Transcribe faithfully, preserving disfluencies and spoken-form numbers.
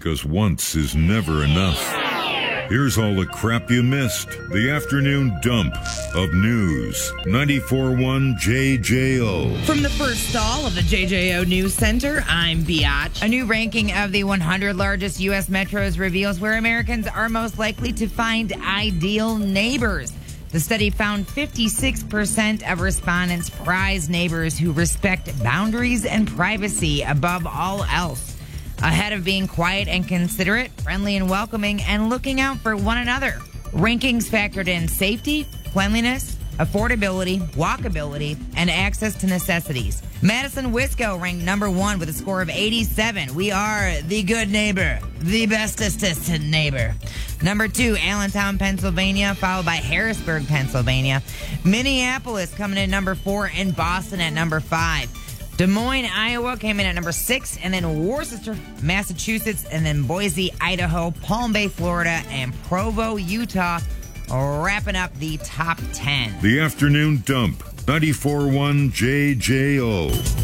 because once is never enough. Here's all the crap you missed. The afternoon dump of news. ninety-four point one J J O. From the first stall of the J J O News Center, I'm Biatch. A new ranking of the one hundred largest U S metros reveals where Americans are most likely to find ideal neighbors. The study found fifty-six percent of respondents prize neighbors who respect boundaries and privacy above all else. Ahead of being quiet and considerate, friendly and welcoming, and looking out for one another. Rankings factored in safety, cleanliness, affordability, walkability, and access to necessities. Madison Wisco ranked number one with a score of eighty-seven. We are the good neighbor, the bestest neighbor. Number two, Allentown, Pennsylvania, followed by Harrisburg, Pennsylvania. Minneapolis coming in number four, and Boston at number five. Des Moines, Iowa came in at number six, and then Worcester, Massachusetts, and then Boise, Idaho, Palm Bay, Florida, and Provo, Utah, wrapping up the top ten. The afternoon dump, ninety-four point one J J O.